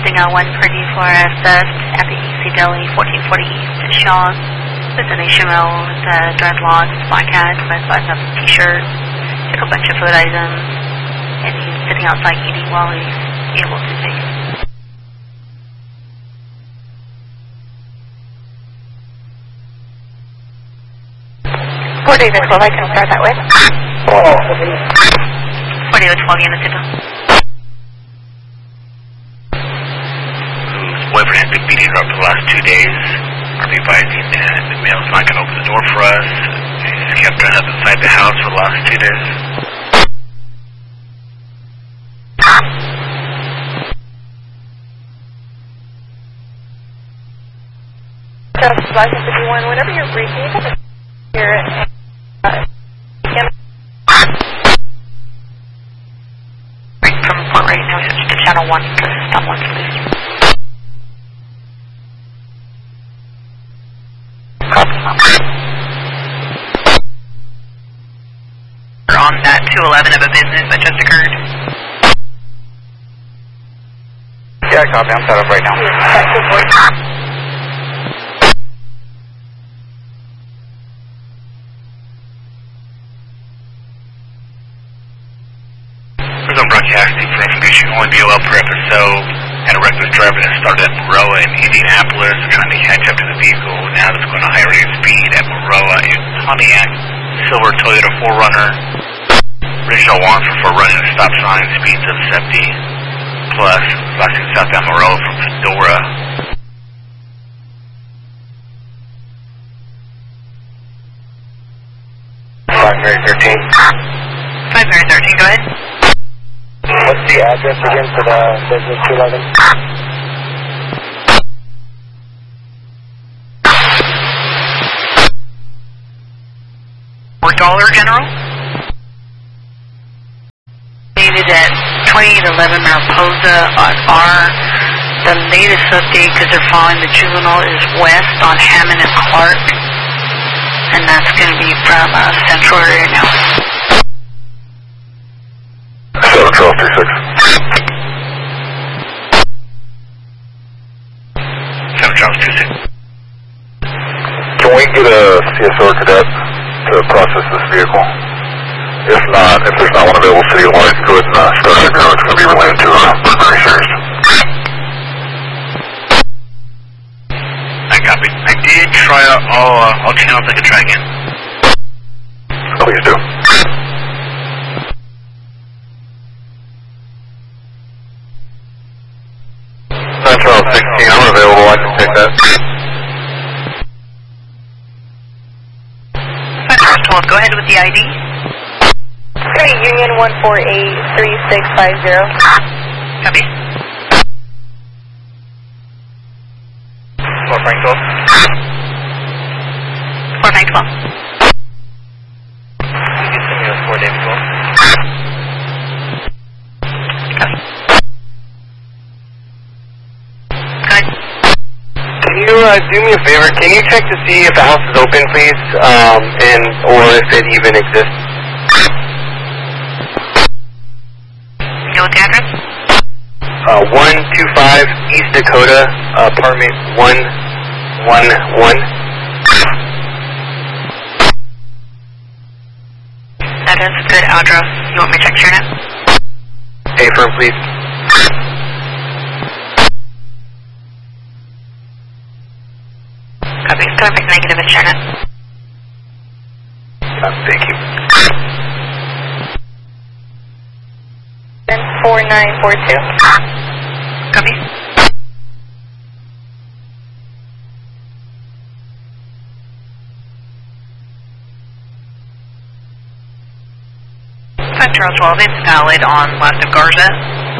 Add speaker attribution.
Speaker 1: Dingo 1 for D4SS at the EC Deli, 1440 East at Shaw's. Destination male with dreadlocks, black hat, red button-up t-shirt, took a bunch of food items, and he's sitting outside eating while he's able to take it.
Speaker 2: Four David 12, I can start that way.
Speaker 1: 4 David 12, unit sit down.
Speaker 3: Whose boyfriend has been beating her up for the last 2 days. Are we advising that the male's not going to open the door for us? He's kept her up inside the house for the last 2 days.
Speaker 2: License 51, whenever you're briefing, you have to hear it.
Speaker 1: From report right now, switch to channel 1 to stop 1, please. We're on that 211 of a business that just occurred.
Speaker 4: Yeah, copy. I'm set up right now.
Speaker 3: Prison broadcasting for information only BOL per episode. Had a reckless driver that started at Maroa in Indianapolis trying to catch up to the vehicle. Now it's going a high rate of speed at Maroa in Pontiac. Silver Toyota 4Runner. Original warrant for running a stop sign, speeds of 70 plus. Flashing southbound Maroa from Fedora.
Speaker 4: Mary 13.
Speaker 1: 513, go ahead.
Speaker 4: What's the address again for the business 211?
Speaker 1: $4 General. Dated at 2811 Mariposa on R. The latest update, because they're following the juvenile, is west on Hammond and Clark. And that's going to be from Central area now.
Speaker 4: 71236.
Speaker 3: 71226.
Speaker 4: Can we get a CSO cadet to process this vehicle? If not, if there's not one available city-wide, go ahead and start it now. It's going to be related to Burberry series.
Speaker 3: I copy. I did try out all channels. I could try again.
Speaker 4: Please do. Central 16, I'm available. I can take that.
Speaker 1: Central 12, go ahead with the ID.
Speaker 2: Okay, Union 1483650.
Speaker 1: Copy.
Speaker 3: 4 Frank 12.
Speaker 1: 4 Frank 12.
Speaker 3: You can send me a 4 David 12.
Speaker 1: Copy. Go ahead.
Speaker 4: Can you do me a favor? Can you check to see if the house is open, please, or if it even exists?
Speaker 1: Go with the address.
Speaker 4: 125 East Dakota, apartment 111.
Speaker 1: That is a good address. You want me to check your net?
Speaker 4: Hey, firm, please.
Speaker 1: Copy. It's going to pick negative at your net.
Speaker 4: Thank you.
Speaker 2: 4942.
Speaker 1: Copy. Central 12, it's valid on west of Garza.